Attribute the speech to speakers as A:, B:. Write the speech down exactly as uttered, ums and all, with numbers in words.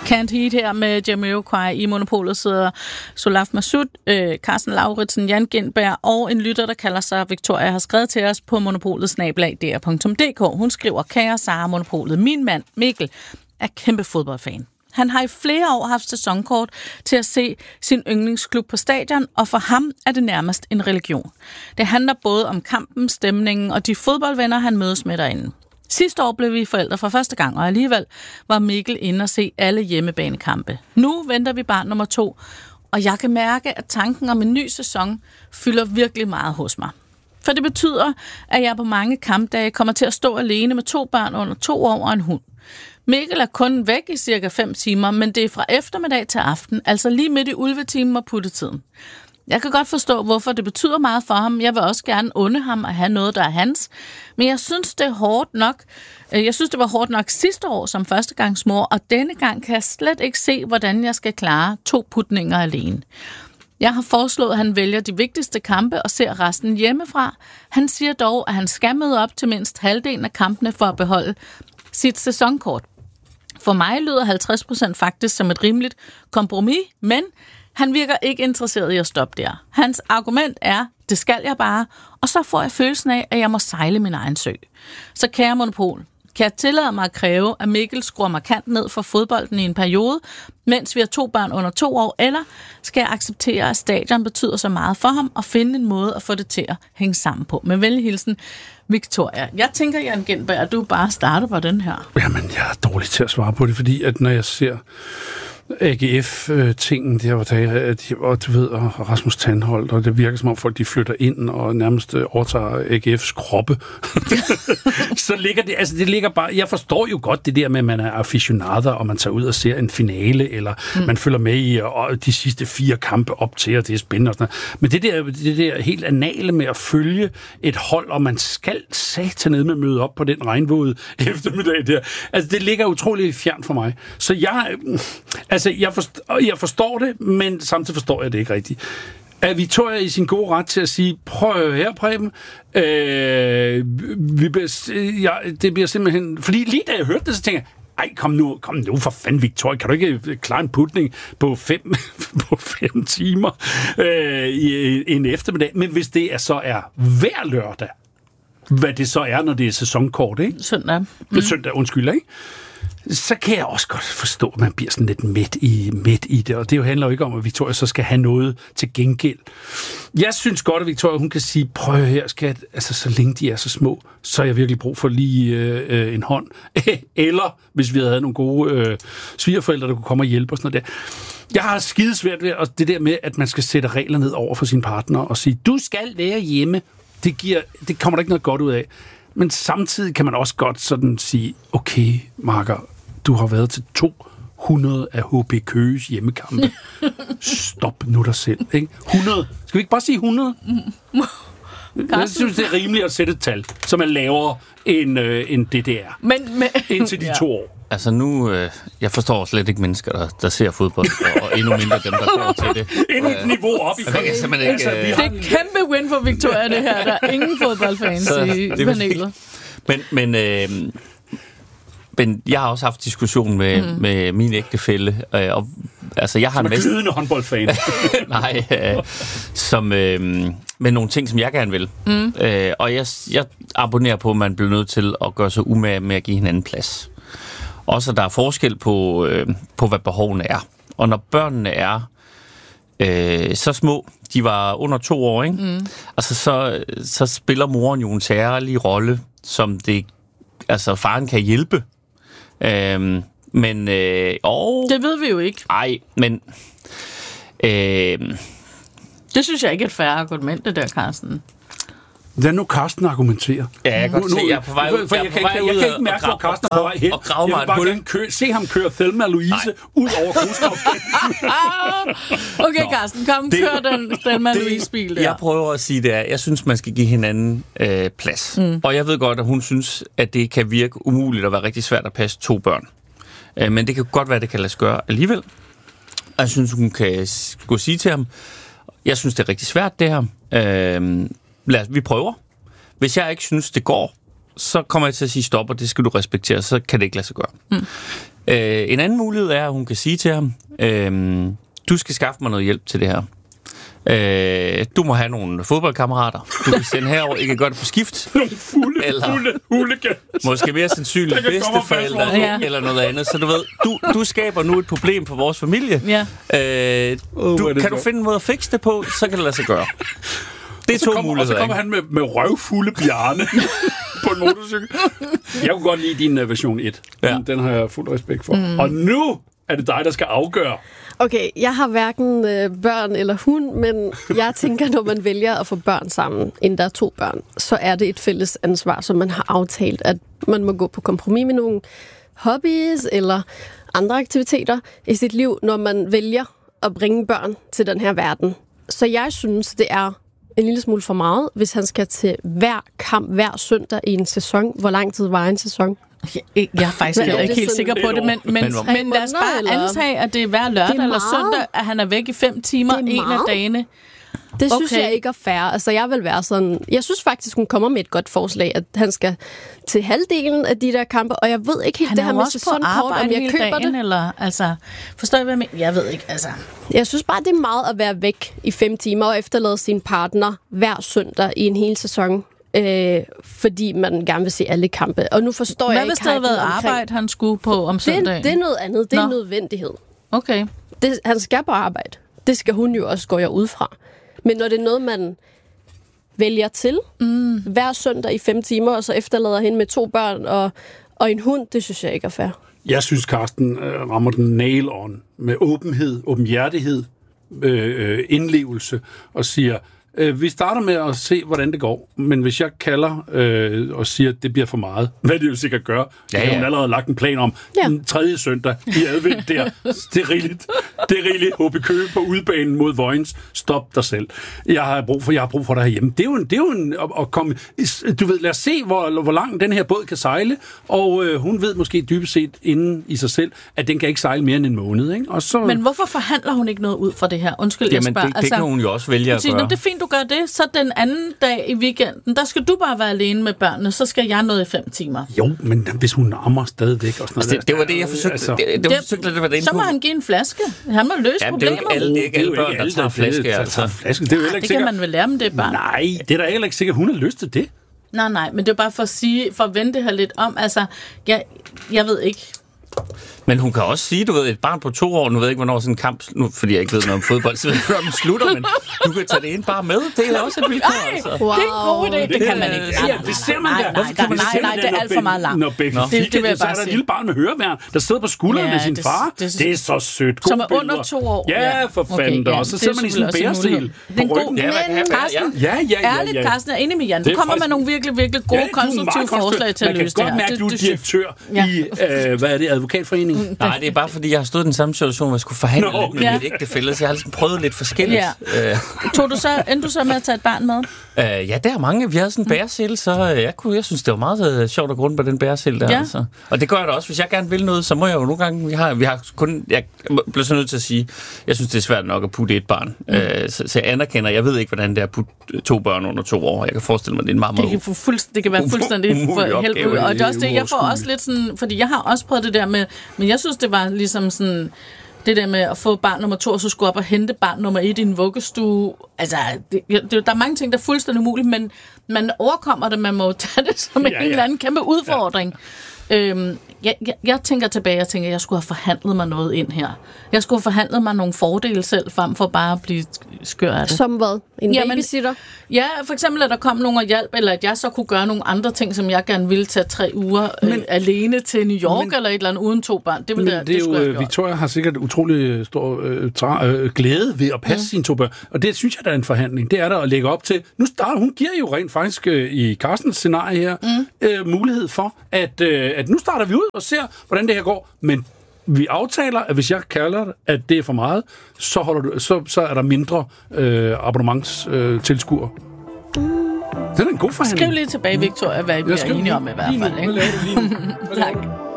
A: Can't Heat her med Jamiroquai. I Monopolet sidder Solaf Massoud, øh, Carsten Lauritsen, Jan Gindberg og en lytter, der kalder sig Victoria, har skrevet til os på monopolet snabel-a d r punktum d k. Hun skriver, kære Sara Monopolet, min mand Mikkel er kæmpe fodboldfan. Han har i flere år haft sæsonkort til at se sin yndlingsklub på stadion, og for ham er det nærmest en religion. Det handler både om kampen, stemningen og de fodboldvenner, han mødes med derinde. Sidste år blev vi forældre for første gang, og alligevel var Mikkel inde og se alle hjemmebanekampe. Nu venter vi barn nummer to, og jeg kan mærke, at tanken om en ny sæson fylder virkelig meget hos mig. For det betyder, at jeg på mange kampdage kommer til at stå alene med to børn under to år og en hund. Mikkel er kun væk i cirka fem timer, men det er fra eftermiddag til aften, altså lige midt i ulvetimen og puttetiden. Jeg kan godt forstå, hvorfor det betyder meget for ham. Jeg vil også gerne unde ham at have noget, der er hans. Men jeg synes, det er hårdt nok. Jeg synes, det var hårdt nok sidste år som førstegangsmor, og denne gang kan jeg slet ikke se, hvordan jeg skal klare to putninger alene. Jeg har foreslået, at han vælger de vigtigste kampe og ser resten hjemmefra. Han siger dog, at han skal møde op til mindst halvdelen af kampene for at beholde sit sæsonkort. For mig lyder halvtreds procent faktisk som et rimeligt kompromis, men han virker ikke interesseret i at stoppe der. Hans argument er, det skal jeg bare, og så får jeg følelsen af, at jeg må sejle min egen sø. Så kære Monopol, kan jeg tillade mig at kræve, at Mikkel skruer markant ned for fodbolden i en periode, mens vi har to børn under to år, eller skal jeg acceptere, at stadion betyder så meget for ham, og finde en måde at få det til at hænge sammen på? Med venlig hilsen, Victoria. Jeg tænker, Jan Gindberg, at du bare starter på den her.
B: Jamen, jeg er dårlig til at svare på det, fordi at når jeg ser A G F-tingen der, hvor der, og du ved, og Rasmus Tandholt, og det virker som om folk, de flytter ind og nærmest overtager A G F's kroppe. Så ligger det, altså det ligger bare, jeg forstår jo godt det der med, at man er aficionader, og man tager ud og ser en finale, eller mm. man følger med i og de sidste fire kampe op til, og det er spændende og sådan noget. Men det der, det der helt anale med at følge et hold, og man skal satanede med at møde op på den regnvåde eftermiddag der, altså det ligger utroligt fjern for mig. Så jeg, altså jeg forstår, jeg forstår det, men samtidig forstår jeg det ikke rigtigt. Er Victoria i sin gode ret til at sige, prøv her, Preben, øh, vi bliver, ja, det bliver simpelthen, fordi lige da jeg hørte det, så tænker jeg, ej, kom nu, kom nu for fanden, Victoria. Kan du ikke klare en putning på fem, på fem timer øh, i en eftermiddag? Men hvis det er, så er hver lørdag, hvad det så er, når det er sæsonkort, ikke?
A: Søndag. Mm.
B: Søndag, undskyld, ikke? Så kan jeg også godt forstå, at man bliver sådan lidt midt i, midt i det. Og det jo handler jo ikke om, at Victoria så skal have noget til gengæld. Jeg synes godt, at Victoria, hun kan sige, prøv her, skat, altså så længe de er så små, så er jeg virkelig brug for lige øh, en hånd. Eller, hvis vi havde nogle gode øh, svigerforældre, der kunne komme og hjælpe og sådan noget der. Jeg har skidesvært ved det der med, at man skal sætte regler ned over for sin partner og sige, du skal være hjemme. Det, giver, det kommer der ikke noget godt ud af. Men samtidig kan man også godt sådan sige, okay, Marker, du har været til to hundrede af H B Køges hjemmekampe. Stop nu dig selv, ikke? hundrede. Skal vi ikke bare sige hundrede? Jeg synes, det er rimeligt at sætte et tal, som er lavere end, øh, end det, det er. Men, men, indtil de ja. to år.
C: Altså nu, øh, jeg forstår slet ikke mennesker, der, der ser fodbold, og endnu mindre dem, der går til det.
B: Endnu et niveau op i
C: det. Ikke, øh...
A: Det er et kæmpe win for Victoria, det her. Der er ingen fodboldfans så, i panelet.
C: Men, men, øh, men jeg har også haft diskussion med, mm. med min ægtefælle, øh, og altså jeg har
B: som er
C: næsten...
B: glidende håndboldfan.
C: Nej, øh, som... Øh, med nogle ting, som jeg gerne vil. Mm. Øh, og jeg, jeg abonnerer på, at man bliver nødt til at gøre sig umage med at give hinanden plads. Også, at der er forskel på, øh, på hvad behovene er. Og når børnene er øh, så små, de var under to år, ikke? Mm. Altså, så, så spiller moren jo en særlig rolle, som det, altså, faren kan hjælpe. Øh, men... Øh, og,
A: det ved vi jo ikke.
C: Nej, men... Øh,
A: det synes jeg ikke er et færre argument, det der, Carsten.
B: Lad nu Carsten argumentere.
C: Ja, jeg kan godt se, jeg er på vej ud.
B: For jeg, jeg, kan, jeg, jeg kan ikke mærke, hvor Carsten er på vej hen.
C: Og grave mig
B: jeg vil bare kø, se ham køre Thelma og Louise Nej. ud over gruskomsten.
A: Okay, Nå. Carsten, kom, det, kør den Thelma og Louise-bil der.
C: Jeg prøver at sige det er, jeg synes, man skal give hinanden øh, plads. Mm. Og jeg ved godt, at hun synes, at det kan virke umuligt at være rigtig svært at passe to børn. Øh, men det kan godt være, at det kan lade sig gøre alligevel. Og jeg synes, hun kan gå sige til ham, jeg synes, det er rigtig svært, det her. Øh, lad os, vi prøver. Hvis jeg ikke synes, det går, så kommer jeg til at sige stop, og det skal du respektere, så kan det ikke lade sig gøre. Mm. Øh, en anden mulighed er, at hun kan sige til ham, øh, du skal skaffe mig noget hjælp til det her. Øh, du må have nogle fodboldkammerater. Du kan sende herover, I kan gøre det på skift.
B: Nogle fulde,
C: eller
B: fulde huligans.
C: Måske mere sandsynligt bedsteforældre
A: ja.
C: eller noget andet. Så du ved, du, du skaber nu et problem for vores familie.
A: Ja.
C: Øh, du,
B: oh,
C: kan du finde en måde at fikse det på, så kan det lade sig gøre. Det er to
B: kommer,
C: muligheder.
B: Og så kommer han med, med røvfulde Bjarne på en motorcykel. Jeg kunne godt lide din uh, version et.
C: Ja.
B: Den, den har jeg fuld respekt for. Mm. Og nu er det dig, der skal afgøre.
D: Okay, jeg har hverken øh, børn eller hund, men jeg tænker, når man vælger at få børn sammen, inden der er to børn, så er det et fælles ansvar, som man har aftalt, at man må gå på kompromis med nogle hobbies eller andre aktiviteter i sit liv, når man vælger at bringe børn til den her verden. Så jeg synes, det er en lille smule for meget, hvis han skal til hver kamp, hver søndag i en sæson. Hvor lang tid var en sæson?
A: Jeg, jeg er faktisk
D: Men er
A: ikke
D: det
A: helt
D: sådan
A: sikker på det, men, men, men,
C: men
A: men lad os bare
D: måneder, eller?
A: antage, at det er hver lørdag
D: Det er
A: eller
D: meget.
A: søndag, at han er væk i fem timer
D: Det er
A: en af
D: meget.
A: dagene.
D: Det synes
A: Okay.
D: jeg ikke er fair. Altså, jeg vil være sådan... Jeg synes faktisk, hun kommer med et godt forslag, at han skal til halvdelen af de der kampe, og jeg ved ikke helt
A: Han
D: det
A: er
D: her
A: jo
D: med
A: også på
D: sæsonkort, om
A: arbejde
D: jeg
A: hele
D: køber
A: dagen,
D: det.
A: eller, altså, forstår jeg, hvad jeg mener? Jeg ved ikke, altså.
D: Jeg synes bare, det er meget at være væk i fem timer og efterlade sin partner hver søndag i en hel sæson, øh, fordi man gerne vil se alle kampe. Og nu forstår
A: Hvad
D: jeg
A: hvis
D: ikke
A: det havde været
D: hypen omkring-
A: arbejde, han skulle på om
D: Det, er-
A: søndagen?
D: det er noget andet. Det er
A: Nå.
D: en nødvendighed.
A: Okay.
D: Det, han skal på arbejde. Det skal hun jo også, går jeg ud fra. Men når det er noget, man vælger til mm. hver søndag i fem timer, og så efterlader hende med to børn og, og en hund, det synes jeg ikke er fair.
B: Jeg synes, Carsten øh, rammer den nail on med åbenhed, åbenhjertighed, øh, øh, indlevelse og siger, øh, vi starter med at se, hvordan det går, men hvis jeg kalder øh, og siger, at det bliver for meget, hvad det jo sikkert gør, ja, ja. Har hun allerede lagt en plan om,
D: Ja.
B: den tredje søndag i advent der, det er rigeligt, det er rigeligt, H B Køge på udbanen mod Vojens, stop dig selv. Jeg har brug for, jeg har brug for dig herhjemme. Det er jo en, det er jo en at, at komme, du ved, lad os se, hvor, hvor langt den her båd kan sejle, og øh, hun ved måske dybest set inden i sig selv, at den kan ikke sejle mere end en måned, ikke? Og så,
A: Men hvorfor forhandler hun ikke noget ud fra det her? Undskyld, jeg
C: Jamen,
A: spørger.
C: det, det kan hun jo også vælge at
A: Sige,
C: gøre.
A: "Nå, det er fint, du gør det. Så den anden dag i weekenden, der skal du bare være alene med børnene, så skal jeg noget i fem timer.
B: jo, men hvis hun ammer stadigvæk og sådan noget.
C: Altså, det, det var det, jeg forsøgte.
B: Altså,
C: det, det, var forsøgte, det var det
A: Så må han give en flaske. Han må løse
C: Ja, det er jo
A: problemer.
C: ikke alle, det er ikke alle børn, der tager flaske,
B: der
C: altså.
B: tager flaske. Det er jo heller ikke
A: Det kan
B: sikkert.
A: man vel lære dem, det er barn.
B: Nej, det er da heller ikke sikkert, hun har lyst til det.
A: Nej, nej, men det er bare for at sige, for at vende det her lidt om. Altså, jeg, jeg ved ikke.
C: Men hun kan også sige, du ved, et barn på to år, nu ved jeg ikke, hvornår sådan en kamp, nu, fordi jeg ikke ved noget om fodbold, så ved jeg ikke, hvornår den slutter, men du kan tage det ind bare med. Det er også et vilkår, altså.
D: Wow.
A: Det er en god idé. Det, det kan man ikke. Nej, nej,
B: Det ser man
A: nej,
B: der.
A: nej, nej, nej, nej, det er alt for meget langt.
B: Når Becky
A: Det- det vil jeg
B: så er
A: bare
B: der et
A: sige.
B: lille barn med høreværn, der sidder på skulderen
A: Ja,
B: med sin
A: det-
B: far.
A: det-
B: Det er så sødt.
A: Som
B: Gode
A: er under
B: billeder.
A: to år.
B: Ja, for
A: Okay,
B: fanden da.
A: ja,
B: Og så
A: det
B: sidder
A: er
B: man i sådan en
A: selvfølgelig også en
B: bæresel
A: mulighed. Det er
B: på
A: en god-
B: ryggen.
C: Ja, man kan have bær, ja.
A: Carsten,
B: Ja, ja, ja,
A: ærligt,
B: ja.
A: Carsten, jeg er enig med Jan.
B: Det
A: Du
B: er
A: kommer
B: faktisk-
A: med nogle virkelig, virkelig gode,
B: Ja, du er meget
A: konstruktive
B: konstruktiv.
A: forslag til at løse det
B: Man
A: her.
B: kan godt mærke,
A: Det-
B: du er
A: det synes-
B: direktør i, øh, hvad er det, advokatforeningen?
C: Nej, det er bare fordi, jeg har stået i den samme situation, hvor jeg skulle forhandle
B: Nå,
C: lidt med
A: ja.
C: mit ægtefælle, så jeg har ligesom prøvet lidt forskelligt.
A: Ja.
C: Øh,
A: Tog du så, endte du så med at tage et barn med?
C: øh, ja, der er mange. Vi havde sådan en bæresel, så øh, jeg, kunne, jeg synes, det var meget øh, sjovt at gå rundt på den bæresel der.
A: Ja.
C: Altså. Og det gør jeg da også. Hvis jeg gerne vil noget, så må jeg jo nogle gange... Vi har, vi har kun, jeg bliver så nødt til at sige, jeg synes, det er svært nok at putte et barn. Mm. Øh, så, så jeg anerkender, jeg ved ikke, hvordan det er at putte to børn under to år. Jeg kan forestille mig, det er en meget,
A: Det
C: meget
A: kan, få fuldst, det kan være fuldstændig
C: umulig
A: for
C: opgave.
A: helvede. Og det er også det, jeg får
B: Uoverskueligt.
A: også lidt sådan... Fordi jeg har også prøvet det der med... Men jeg synes, det var ligesom sådan... Det der med at få barn nummer to, og så skulle op og hente barn nummer et i en vuggestue. Altså, det, det, der er mange ting, der er fuldstændig umuligt, men man overkommer det. Man må jo tage det som en
B: Ja, ja.
A: eller anden kæmpe udfordring. Ja. Øhm, jeg, jeg, jeg tænker tilbage, jeg tænker, at jeg skulle have forhandlet mig noget ind her. Jeg skulle have forhandlet mig nogle fordele selv, frem for bare at blive skør af det.
D: Som hvad? En
A: Jamen,
D: babysitter?
A: Ja, for eksempel, at der kom nogen og hjælp, eller at jeg så kunne gøre nogle andre ting, som jeg gerne ville tage tre uger men, øh, alene til New York, men, eller et eller andet uden to børn. Det, ville
B: Men
A: det,
B: det er
A: det skulle
B: jo,
A: jeg
B: øh,
A: have gjort.
B: Victoria har sikkert utrolig stor øh, tra- øh, glæde ved at passe mm. sine to børn. Og det synes jeg, der er en forhandling. Det er der at lægge op til. Nu starter, hun giver jo rent faktisk øh, i Carstens scenarie her mm. øh, mulighed for, at, øh, at nu starter vi ud og ser, hvordan det her går. Men vi aftaler, at hvis jeg kalder det, at det er for meget, så, holder du, så, så er der mindre øh, abonnementstilskuer. Øh, det er da en god forhandling.
A: Skriv lige tilbage, Victoria, hvad I bliver enige om i hvert fald.
B: Ikke?
A: Tak.